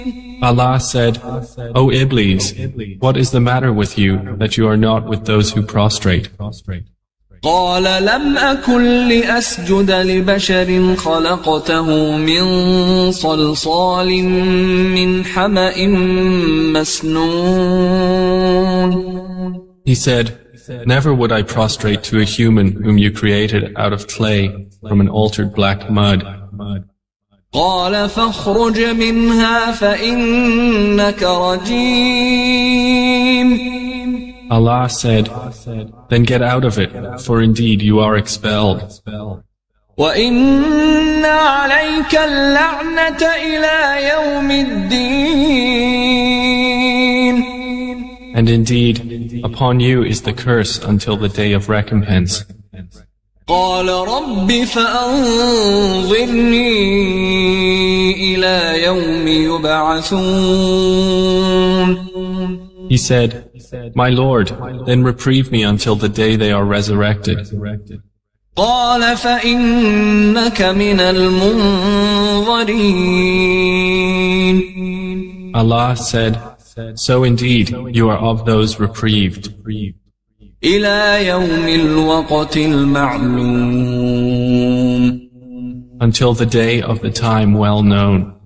Allah said, O Iblis, what is the matter with you that you are not with those who prostrate? قال لم أكن لأسجد لبشر خلقته من صلصال من حمأ مسنون. He said, never would I prostrate to a human whom you created out of clay from an altered black mud. قال فاخرج منها فإنك رجيم. Allah said, then get out of it, for indeed you are expelled. وَإِنَّ عَلَيْكَ اللَّعْنَةَ إِلَى يَوْمِ الدِّينِ. And indeed, upon you is the curse until the day of recompense. قَالَ رَبِّ فَأَنظِرْنِي إِلَى يَوْمِ يُبْعَثُونَ. He said, my Lord, then reprieve me until the day they are resurrected. قال فإنك من المنظرين. Allah said, so indeed you are of those reprieved. إلى يوم الوقت المعلوم. Until the day of the time well known.